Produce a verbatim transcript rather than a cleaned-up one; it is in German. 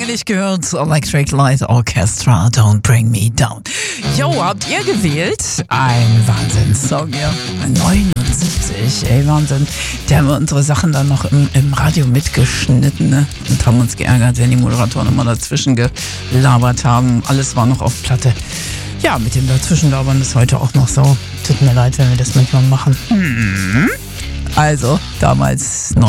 lange nicht gehört. Electric Light Orchestra, Don't Bring Me Down. Jo, habt ihr gewählt? Ein Wahnsinnssong, ja. neunundsiebzig, ey, Wahnsinn. Da haben wir unsere Sachen dann noch im, im Radio mitgeschnitten, ne? Und haben uns geärgert, wenn die Moderatoren immer dazwischen gelabert haben. Alles war noch auf Platte. Ja, mit dem Dazwischenlabern ist heute auch noch so. Tut mir leid, wenn wir das manchmal machen. Hm. Also, damals